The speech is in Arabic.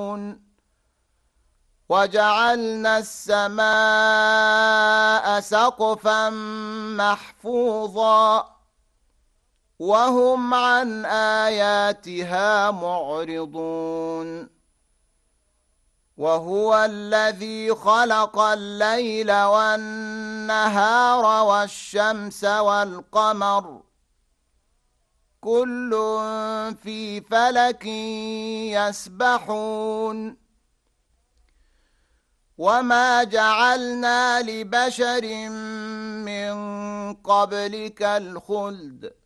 وجعلنا السماء سقفا محفوظا وهم عن آياتها معرضون وهو الذي خلق الليل والنهار والشمس والقمر كل في فلك يسبحون وما جعلنا لبشر من قبلك الخلد